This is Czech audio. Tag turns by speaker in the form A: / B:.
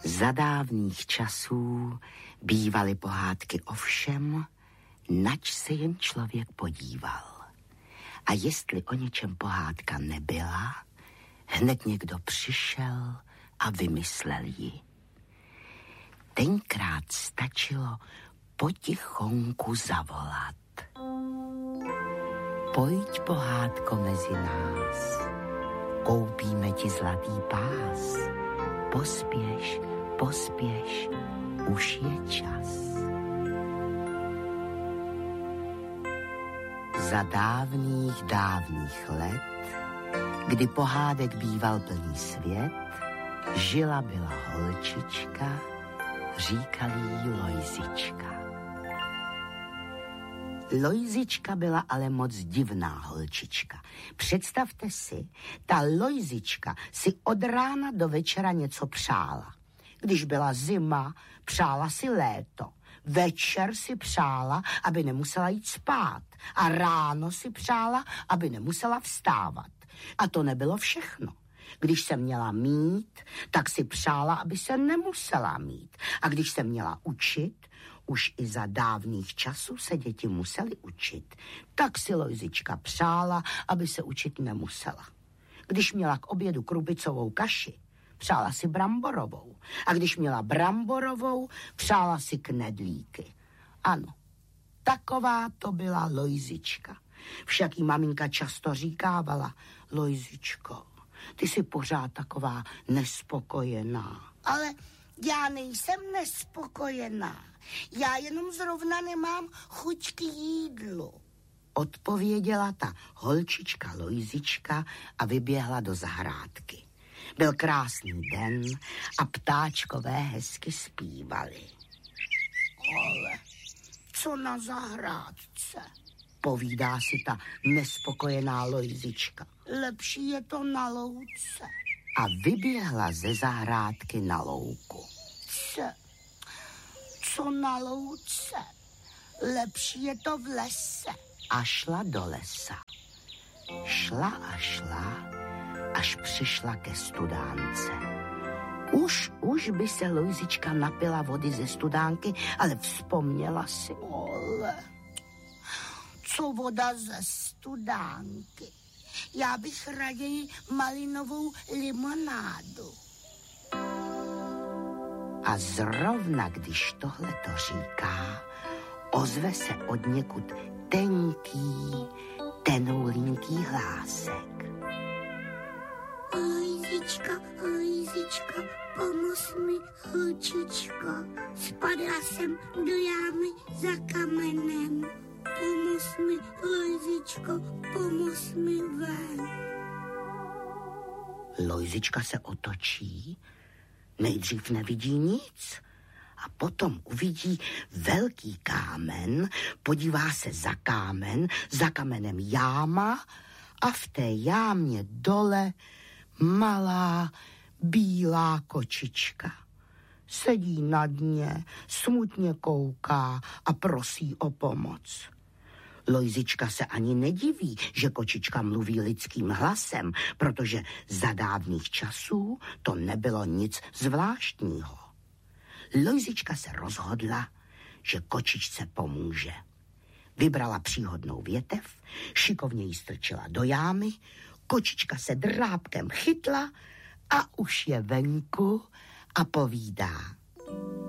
A: Za dávných časů bývaly pohádky o všem, nač se jen člověk podíval. A jestli o něčem pohádka nebyla, hned někdo přišel a vymyslel ji. Tenkrát stačilo potichonku zavolat. Pojď, pohádko, mezi nás, koupíme ti zlatý pás. Pospěš, pospěš, už je čas. Za dávných let, kdy pohádek býval plný svět, žila byla holčička, říkali jí Lojzička. Lojzička byla ale moc divná holčička. Představte si, ta Lojzička si od rána do večera něco přála. Když byla zima, přála si léto. Večer si přála, aby nemusela jít spát. A ráno si přála, aby nemusela vstávat. A to nebylo všechno. Když se měla mít, tak si přála, aby se nemusela mít. A když se měla učit, už i za dávných časů se děti musely učit, tak si Lojzička přála, aby se učit nemusela. Když měla k obědu krupicovou kaši, přála si bramborovou. A když měla bramborovou, přála si knedlíky. Ano, taková to byla Lojzička. Však jí maminka často říkávala: Lojzičko, ty jsi pořád taková nespokojená. Ale já nejsem nespokojená. Já jenom zrovna nemám chuť k jídlu, odpověděla ta holčička Lojzička a vyběhla do zahrádky. Byl krásný den a ptáčkové hezky zpívali. Ale co na zahrádce, povídá si ta nespokojená Lojzička. Lepší je to na louce. A vyběhla ze zahrádky na louku. Co na louce? Lepší je to v lese. A šla do lesa. Šla a šla, až přišla ke studánce. Už by se Lojzička napila vody ze studánky, ale vzpomněla si: ale co voda ze studánky? Já bych raději malinovou limonádu. A zrovna když tohle to říká, ozve se odněkud tenký, tenoulinký hlásek. Lojzičko, pomoz mi, holčičko. Spadla jsem do jámy za kamenem. Pomoz mi, Lojzičko, pomoz mi ven. Lojzička se otočí, nejdřív nevidí nic a potom uvidí velký kámen, podívá se za kamenem jáma a v té jámě dole malá bílá kočička. Sedí na dně, smutně kouká a prosí o pomoc. Lojzička se ani nediví, že kočička mluví lidským hlasem, protože za dávných časů to nebylo nic zvláštního. Lojzička se rozhodla, že kočičce pomůže. Vybrala příhodnou větev, šikovně ji strčila do jámy, kočička se drápkem chytla a už je venku a povídá: